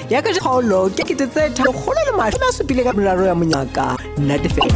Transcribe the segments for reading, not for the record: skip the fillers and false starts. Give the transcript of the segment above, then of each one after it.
ya ka kgaolo ke ketetse thakgolo le mashome a supile ka moraro ya monyaka nnate fela.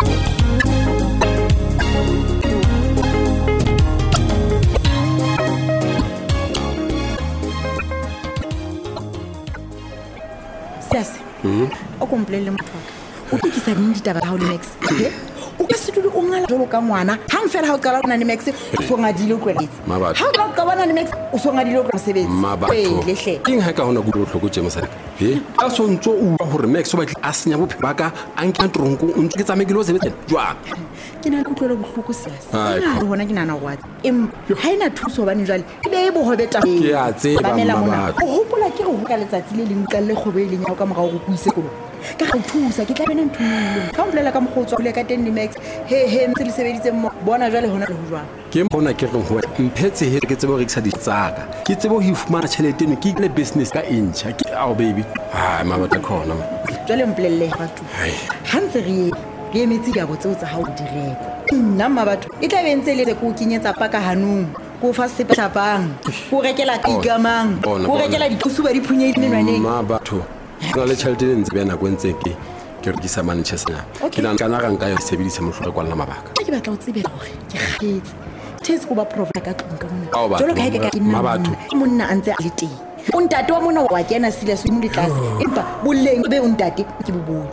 Sase o komplele motho o tikisa neng ditaba tsa hao le Max o ka se dule o ngala jolo ka ngwana hang fela ha o qala bona le Max o so ngadile o kweletse ha o ka bona le Max o so ngadile o mosebetsi lehle king ha ka hona go tlhoko tse mosadi a so ntso o hore Max o batla a senya bophelo ba ka a nka tronko o ntse ke tsamekile o sebetsa jwa ke na go tlhola bohloko Sase ha hona ke nana go ha ina thuso bane jwale e be e bohobeta ke a tseba mama o hopola ke go ka letsatsi le leng ka le kgobeleng ya ka mora go kuise go ka go thusa ke tla bena nthumile ka mpolela ka mogotso le ka teng le Max he ntse le sebeditse mo bona jwale hona le ho jwa ke bona ke reng ho mphetse he ke tsebo re ke sa ditsaka ke tsebo ho fumana tšhelete eno ke le business ka incha ke ao baby ha mama ta khona jwale mpolelle batho hantse re emetse ya botseo tsa hao di reko nna batho e tla bentse le go kinyetsa paka hanung go fa sephlapang go rekela kigamang go rekela dikusuba di phunye menwaneng batho ga le tšhelete le ntse bena go ntse ke re ke sa Manchester ke nna kana ga nka ya sebedisa mohlolo kwa la mabaka ke batla o tsebe gore ke gagetse tshetse go ba profa ka tlong ka mona jolo ka ka batho monna a ntse a le teng o ntate wa mona wa kena sila se mo ditlase empa boleng be o ntate ke bobo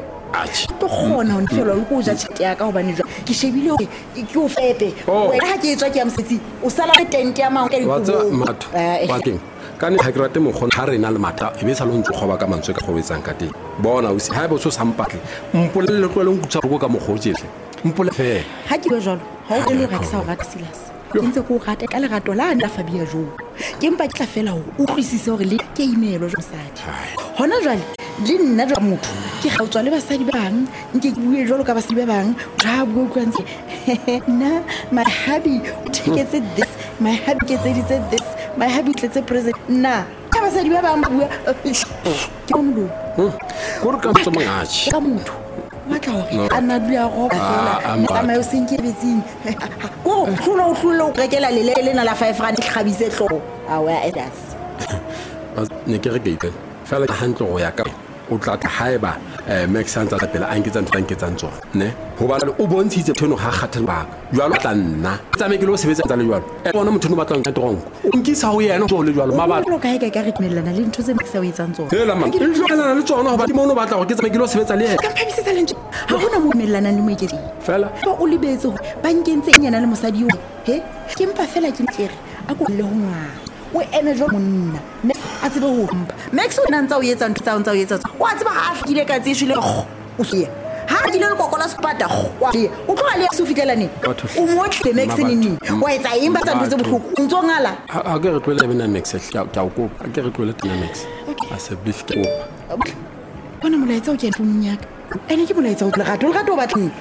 to khona o nfelo le go ja tshite ya ka hobane jwa ke shebile ke o fepe wena ha ke etswa ke amsetsi o sala le tent ya mang ka dikubo batho ka ne ha ke rate mo khona ha rena le mata e be sa lo ntse go ba ka mantswe ka go betsang ka teng bona o se ha bo so sampatle mpolele tlwele nkutsa go ka mogotjehle mpole fe ha ke be jalo ha o le re sa o rata Silas ke ntse go rata ka lerato la nna Fabia jo ke mpa ke tla fela ho utlwisisa hore le ke imelo jo mosadi hona jwale le nna jwa motho ke ga tswa le basadi ba bang nke ke bue jalo ka basadi ba bang ja bua kwantse na my hubby tiketse this my hubby ketseditse this my hubby tletse present na ka basadi ba bang bua ke molo go re ka motho mangachi ka motho matla hore ana dula go ba fela nna ma yo senkebetsing go hlola o rekela le lena la 5 rand khabise hlo awa edas ne ke re ke fela hantle go ya ka o tla ka haeba Max Santa la pela a nketsa ntse a nketsang tsona ne ho ba le o bontshitse thono ha kgathela ba jwalo tla nna tsamekile o sebetsa tsa le jwalo bona motho no batlang ka tronko o nkisa ho yena go le jwalo mabala o ka ka re tmelana le ntho tse Max a o etsang tsona hela man le jwalo le tsona hoba di mono batla go ke tsamekile o sebetsa le yena ka phabisetsa le ntho ha hona mo melana le moekedi fela o libetse ba nkentse nyana le mosadi yo he ke mpa fela ke ntlere a go le ho ngwa o ene jo monna a tsebe ho mpa Max o nna ntsa o etsa ntho tsa o etsa wa tseba ha a dile ka tsishile o se ha a dile le kokola spata wa o tloga le se fikela ne o motle Max nini wa etsa imba tsa ntho tse bohloko o ntso ngala a ke re tlwele bena Max ka o ko a ke re tlwele tena Max a se bliff ke o bona molaetsa o ke founung ya ka ene ke molaetsa o tla gato o batlang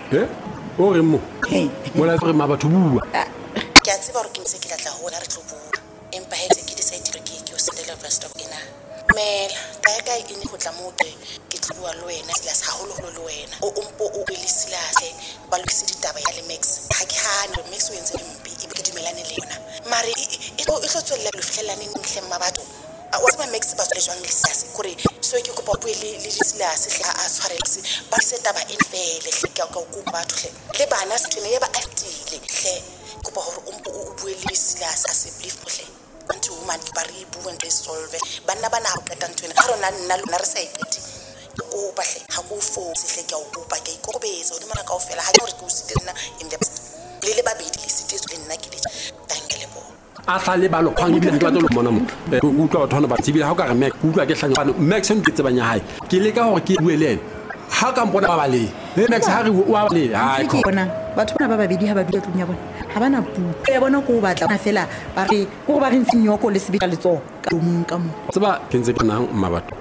o re mo molaetsa re ma batho bua ke a tseba re ke ntse ke tla ho la re tlo bua empa hetse ke decide re ke o sendela first of ina mela ka ine go tla mo ke tlua le wena Silas ha holo le wena o mpo o le Silas ba lokise ditaba ya le Max ha ke hane Max o entse mpi e be ke dumelane le yona mare e tlo tswella le fihlelane nhle mabatho wa tsama Max ba tswe jwang le Silas kore so ke kopa bue le Silas hle a tshwaretse ba se taba en fele hle ka go batho hle le bana se tshwene ya ba atile hle kopa hore o mpo o bue le Silas a se believe hle unto woman ba re bua ntle solve bana bana ho qeta ntwena ha rona nna lona re sa ipeti o ba hle ha go fo hle ke o kopa ke ikobetsa o di mana kaofela ha ke re ke o sitirna in the le babedi le sitetswe le nna ke le tankele bo a tla le balo khang e bile ke batlo mona mo o utlwa batho ba tsebile ha o ka re Max utlwa ke hlanya Max o ntse banya hae ke le ka hore ke bue le ha ka mpona ba le Max ha re wa le ha ke bona batho bana ba babedi ha ba dula tlunya bona ha bana pu ya bona go batla na fela ba re go ba re ntsenyoko le sebetsa letso ka mo ka mo tseba ke ntse ke nang mabatho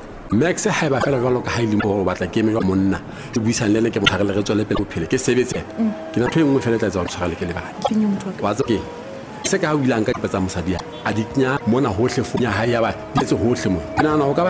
Max ha ba fela jwalo ka ha ile mo batla ke me jwa monna ke buisana le ke botlhare le re tswele pele bophele ke sebetse ke na thwe nngwe fela tla etsa go tshwara le ke le bana wa tseke se ka o ilang ka dipatsa mosadi a di tnya mona hohle fo nya ha ya ba etse hohle mo ke nana ho ka